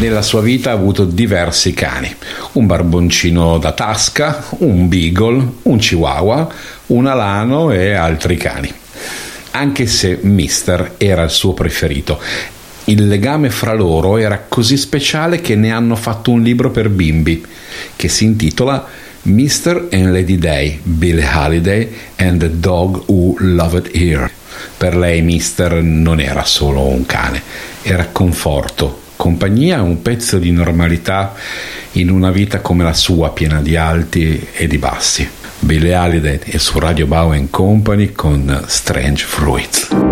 Nella sua vita ha avuto diversi cani, un barboncino da tasca, un beagle, un chihuahua, un alano e altri cani. Anche se Mister era il suo preferito, il legame fra loro era così speciale che ne hanno fatto un libro per bimbi che si intitola Mr. and Lady Day, Billie Holiday and the Dog Who Loved Her. Per lei Mister non era solo un cane, era conforto, compagnia e un pezzo di normalità in una vita come la sua, piena di alti e di bassi. Billie Holiday è su Radio Bau & Company con Strange Fruits.